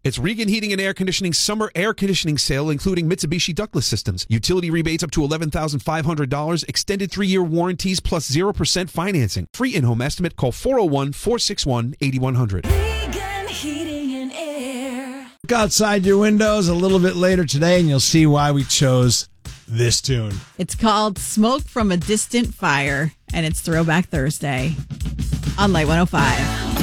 It's Regan Heating and Air Conditioning Summer Air Conditioning Sale, including Mitsubishi ductless systems. Utility rebates up to $11,500. Extended 3-year warranties plus 0% financing. Free in-home estimate. Call 401-461-8100. Regan Heating and Air. Look outside your windows a little bit later today, and you'll see why we chose this tune. It's called Smoke from a Distant Fire, and it's Throwback Thursday on Light 105.